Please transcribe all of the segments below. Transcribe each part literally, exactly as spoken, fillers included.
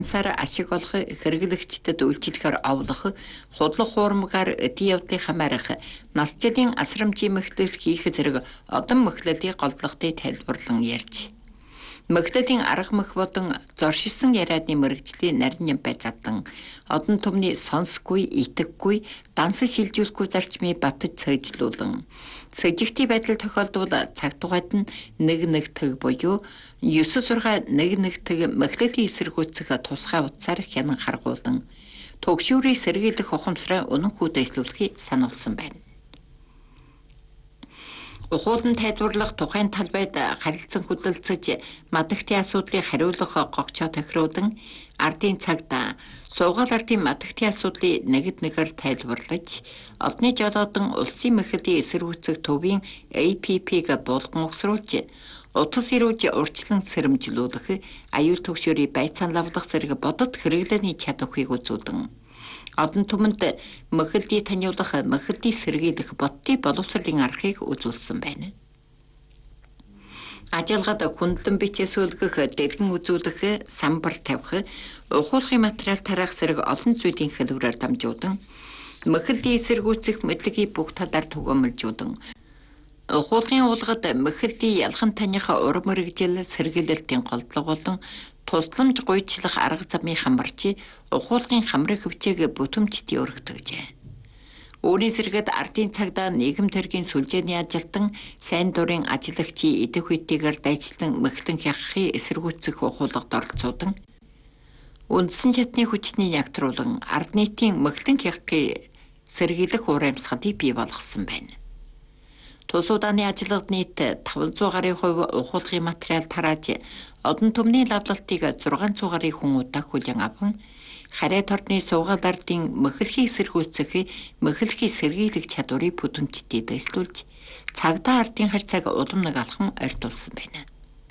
Сар ашиг олох хэрэглэгчдэд үйлчлэхээр овлох, худлах хуурмгаар эдийн явдлыг хамаарах, насжилын асрамжийн мөхлөл хийх зэрэг одон мөхлөлийг голдлоготой тайлбарлан ярьж. Мөхлөлийн арга мөх болон зоршилсон яриадны мэрэгжлийн нарийн байцаадан одон түмний сонсгүй, итгэхгүй, данс шилжүүлэхгүй зарчмыг батж цээжлүүлэн сэжигтэй байдал тохиолдвол цагтугайд нь нэг нэг тэг буюу ёс сургаа нэг нэг тэг мөхлөлийн эсэргүүцэх тусгай утсаар хянан харгуулан төгшүүрийг сэргийлэх ухамсараа үнэнхүү дэвшлүүлэхийг сануулсан байна. Ухуулан тайлбарлах тухайн талбайд харилцан хөдөлцөж мадагтын асуудлыг хариулах гогчоо тохируулан ардын цагта суугаал ардын мадагтын асуудлыг нэгд нэгээр тайлбарлаж одны жолоодон улсын мөхлийн эсэргүүцэх төвийн А П П-г болгон угсруулж утас ирүүлж урьдчилан сэрэмжлүүлэх аюул төгшөөрийн байцаан лавлах зэрэг бодод хэрэглээний чадварыг үзүүлэн одон түмэнд мөхөлдийг таниулах, мөхөлдийг сэргийлэх бодтын боловсролын аргыг үзүүлсэн байна. Ажиллагад хүндлэн бичээ сүүлгэх, дэлгэн үзүүлэх, самбар тавих, ухуулгын материал тараах зэрэг олон зүйлийн хэлбэрээр дамжуулан мөхөлдийг эсэргүүцэх мэдлэгийг бүх талаар түгээмэлжүүлэн ухуулгын уулгад мөхөлдийг ялхан таних ур мэрэгжил сэргийлэлтийн голдлого болон тусламж гуйчлах арга замыг хамарч ухуулгын хамрах хөвчээг бүтэмжтэй өргөдөжээ. Өөрийн сэргэд ардын цагдаа нийгэм төргийн сүлжээний ажилтан сайн дурын ажиллагчийн идэх үетэйгээр дайчлан мөхлөн хягахыг эсэргүүцэх ухуулгад оролцуудан үндсэн чадны хүчний нягтруулан ард нийтийн мөхлөн хягахыг сэргийлэх ур амьсгалыг бий болгосон байна. Тус удааны ажиллагад нийт таван зуун гаруй хувь ухуулгын материал тарааж одон түмний лавлалтыг зургаан зуун гаруй хүн удаа хүлээн аван харайт орны суугаал ардын мөхөлхийг сэргүүцэх мөхөлхийг сэргийлэх чадварыг бүтэмжтэй дэвшлүүлж цагдаа ардын харьцааг улам нэг алхам ойртуулсан байна.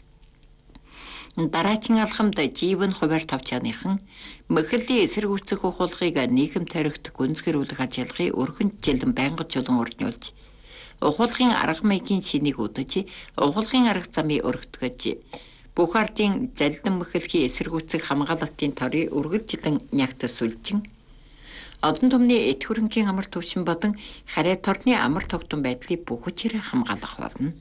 Дараагийн алхамд живэн хуваар тавчааныхан мөхлийн эсэргүүцэх ухуулгыг нийгэм тойрогт гүнзгэрүүлэх ажиллагыг өргөн жилэн байнгажуулан урднуулж ухуулгын арга маягийн шинийг үдэж, ухуулгын арга замыг өргөтгөж, бүх ардын залилан мөхөлхийн эсэргүүцэх хамгаалалтын торыг үргэлжлэн нягтсүлжин, одон түмний эд хөрөнгийн амар төвшин болон харайт орны амар тогтун байдлыг бүх хүчээр хамгаалах болно.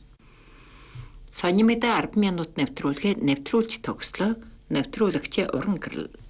Сонин мэдээ арба минут нэвтрүүлгээ нэвтрүүлж төгслөө, нэвтрүүлэгч уран гэрэл.